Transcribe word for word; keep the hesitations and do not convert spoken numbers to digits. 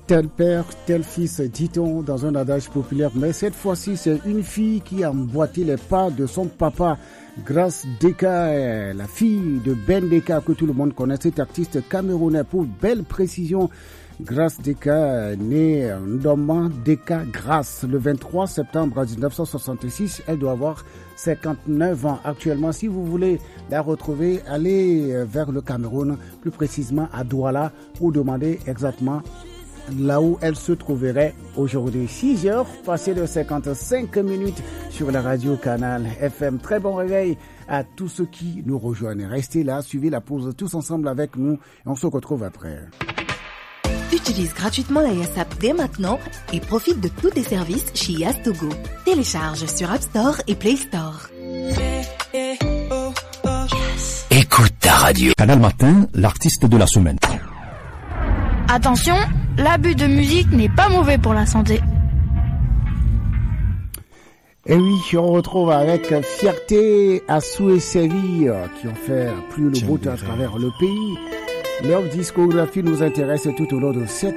Tel père, tel fils, dit-on dans un adage populaire. Mais cette fois-ci, c'est une fille qui a emboîté les pas de son papa. Grace Deka, la fille de Ben Deka que tout le monde connaît, cet artiste camerounais. Pour belle précision, Grace Deka, née Ndoma Deka Grace le vingt-trois septembre dix-neuf cent soixante-six. Elle doit avoir cinquante-neuf ans actuellement. Si vous voulez la retrouver, allez vers le Cameroun, plus précisément à Douala, pour demander exactement là où elle se trouverait aujourd'hui. six heures passées de cinquante-cinq minutes sur la radio Canal F M. Très bon réveil à tous ceux qui nous rejoignent. Restez là, suivez la pause tous ensemble avec nous et on se retrouve après. Utilise gratuitement la Yas App dès maintenant et profite de tous tes services chez Yas Togo. Télécharge sur App Store et Play Store. Écoute ta radio. Canal Matin, l'artiste de la semaine. Attention, l'abus de musique n'est pas mauvais pour la santé. Et oui, on retrouve avec fierté Assou et Séville qui ont fait plus le beau temps à travers le pays. Leur discographie nous intéresse tout au long de cette